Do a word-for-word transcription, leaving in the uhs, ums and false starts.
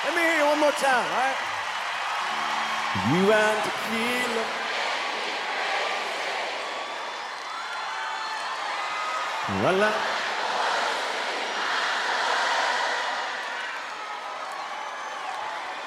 Let me hear you one more time, all right? You and tequila. La la.